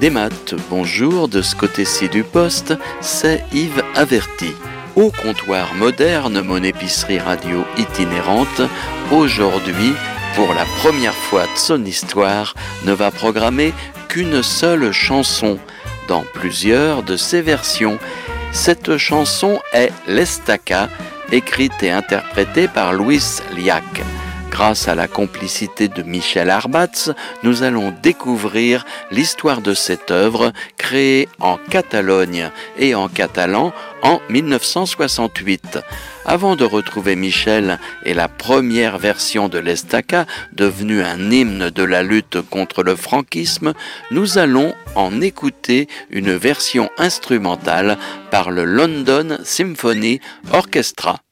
Des maths, bonjour, de ce côté-ci du poste, c'est Yves Averti. Au comptoir moderne, mon épicerie radio itinérante, aujourd'hui, pour la première fois de son histoire, ne va programmer qu'une seule chanson, dans plusieurs de ses versions. Cette chanson est l'Estaca, écrite et interprétée par Luis Llach. Grâce à la complicité de Michel Arbatz, nous allons découvrir l'histoire de cette œuvre créée en Catalogne et en catalan en 1968. Avant de retrouver Michel et la première version de l'Estaca, devenue un hymne de la lutte contre le franquisme, nous allons en écouter une version instrumentale par le London Symphony Orchestra.